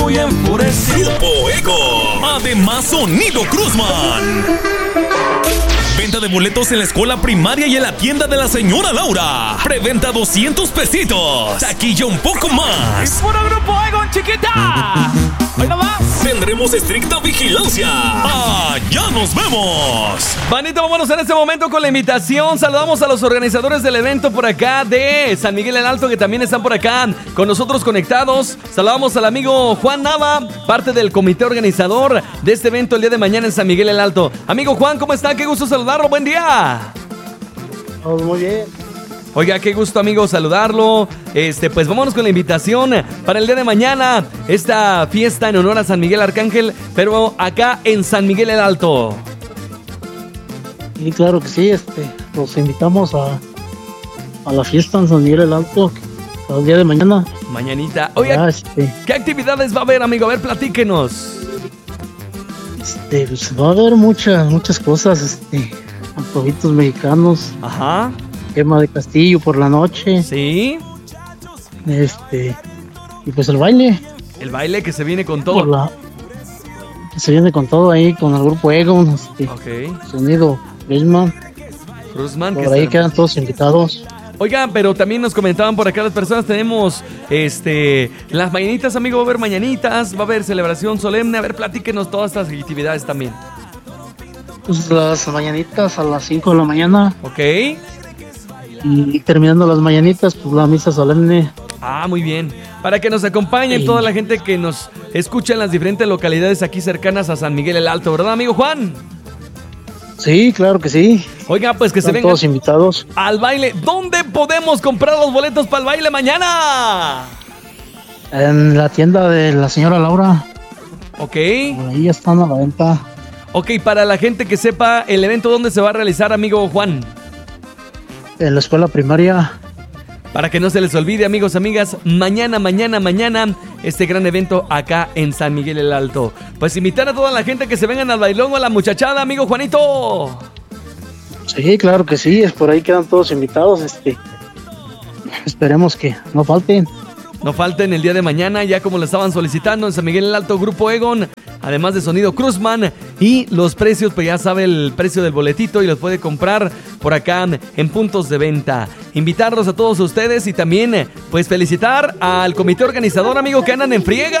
muy enfurecido. Grupo Ego. Además, Sonido Cruzman. Venta de boletos en la escuela primaria y en la tienda de la señora Laura. Preventa 200 pesitos. Taquilla un poco más. ¡Y puro Grupo Ego, chiquita! ¡Hoy nomás! Tendremos estricta vigilancia. ¡Ya nos vemos! Manito, vámonos en este momento con la invitación. Saludamos a los organizadores del evento por acá de San Miguel el Alto, que también están por acá con nosotros conectados. Saludamos al amigo Juan Nava, parte del comité organizador de este evento el día de mañana en San Miguel el Alto. Amigo Juan, ¿cómo está? Qué gusto saludarlo. Buen día. Todo muy bien. Oiga, qué gusto, amigo, saludarlo. Pues vámonos con la invitación para el día de mañana. Esta fiesta en honor a San Miguel Arcángel, pero acá en San Miguel el Alto. Y claro que sí, los invitamos a la fiesta en San Miguel el Alto el día de mañana. Mañanita. Oiga, ¿qué actividades va a haber, amigo? A ver, platíquenos. Pues va a haber muchas cosas, antojitos mexicanos. Ajá. Quema de castillo por la noche. Sí. Y pues el baile. El baile que se viene con todo. Que se viene con todo ahí, con el grupo Ego. Sonido Cruzman. Por ahí quedan todos invitados. Oigan, pero también nos comentaban por acá las personas, tenemos las mañanitas, amigo, va a haber mañanitas, va a haber celebración solemne. A ver, platíquenos todas estas actividades también. Pues las mañanitas a las 5 de la mañana. Ok. Y terminando las mañanitas, pues la misa solemne. Muy bien. Para que nos acompañen toda la gente que nos escucha en las diferentes localidades aquí cercanas a San Miguel el Alto, ¿verdad, amigo Juan? Sí, claro que sí. Oiga, pues que están se vengan todos invitados al baile. ¿Dónde podemos comprar los boletos para el baile mañana? En la tienda de la señora Laura. Ok. Por ahí están a la venta. Ok, para la gente que sepa el evento, ¿dónde se va a realizar, amigo Juan? En la escuela primaria. Para que no se les olvide, amigos, amigas, mañana, este gran evento acá en San Miguel el Alto. Pues invitar a toda la gente que se vengan al bailón o a la muchachada, amigo Juanito. Sí, claro que sí, por ahí quedan todos invitados. Esperemos que no falten. No falten el día de mañana, ya como lo estaban solicitando en San Miguel el Alto, Grupo Egon, además de Sonido Cruzman. Y los precios, pues ya sabe el precio del boletito y los puede comprar por acá en puntos de venta. Invitarlos a todos ustedes y también, pues felicitar al comité organizador, amigo, que andan en friega.